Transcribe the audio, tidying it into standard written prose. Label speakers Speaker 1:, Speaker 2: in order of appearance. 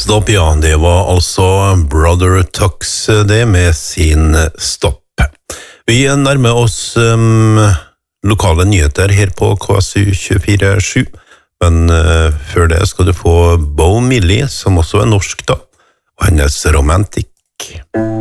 Speaker 1: Stopp, ja, det var altså Brother Tux det med sin stopp. Vi nærmer oss lokale nyheter her på KSU 24/7, men før det skal du få Bo Millie, som også norsk da, og hennes Romantic.